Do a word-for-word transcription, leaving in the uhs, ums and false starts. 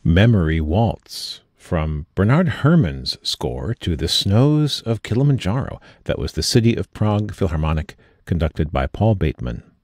Memory Waltz from Bernard Herrmann's score to The Snows of Kilimanjaro. That was the City of Prague Philharmonic, conducted by Paul Bateman.